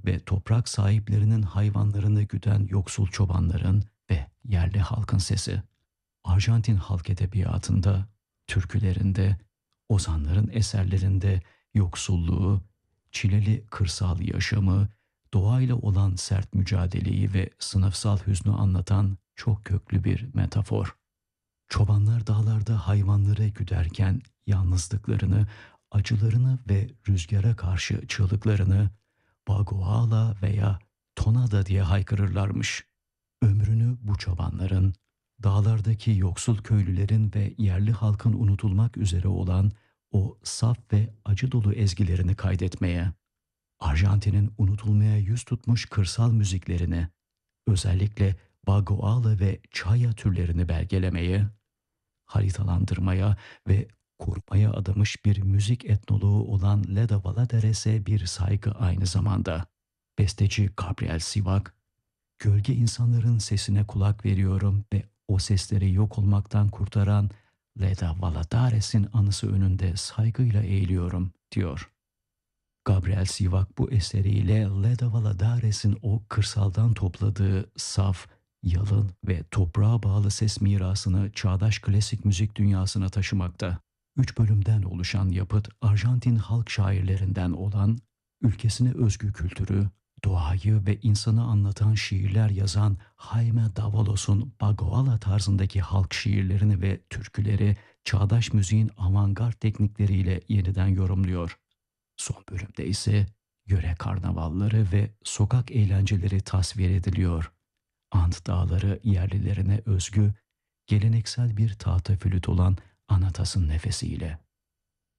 ve toprak sahiplerinin hayvanlarını güden yoksul çobanların ve yerli halkın sesi. Arjantin halk edebiyatında, türkülerinde, ozanların eserlerinde yoksulluğu, çileli kırsal yaşamı, doğayla olan sert mücadeleyi ve sınıfsal hüznü anlatan çok köklü bir metafor. Çobanlar dağlarda hayvanları güderken yalnızlıklarını, acılarını ve rüzgara karşı çığlıklarını Baguala veya Tonada diye haykırırlarmış. Ömrünü bu çobanların, dağlardaki yoksul köylülerin ve yerli halkın unutulmak üzere olan o saf ve acı dolu ezgilerini kaydetmeye, Arjantin'in unutulmaya yüz tutmuş kırsal müziklerini, özellikle baguala ve chaya türlerini belgelemeye, haritalandırmaya ve korumaya adamış bir müzik etnoloğu olan Leda Valaderes'e bir saygı aynı zamanda. Besteci Gabriel Sivak, "Gölge insanların sesine kulak veriyorum ve o sesleri yok olmaktan kurtaran Leda Valadares'in anısı önünde saygıyla eğiliyorum," diyor. Gabriel Sivak bu eseriyle Leda Valadares'in o kırsaldan topladığı saf, yalın ve toprağa bağlı ses mirasını çağdaş klasik müzik dünyasına taşımakta. 3 bölümden oluşan yapıt Arjantin halk şairlerinden olan, ülkesine özgü kültürü, doğayı ve insanı anlatan şiirler yazan Jaime Davalos'un Baguala tarzındaki halk şiirlerini ve türküleri çağdaş müziğin avantgard teknikleriyle yeniden yorumluyor. Son bölümde ise yöre karnavalları ve sokak eğlenceleri tasvir ediliyor. Ant Dağları yerlilerine özgü, geleneksel bir tahta flüt olan Anatas'ın nefesiyle.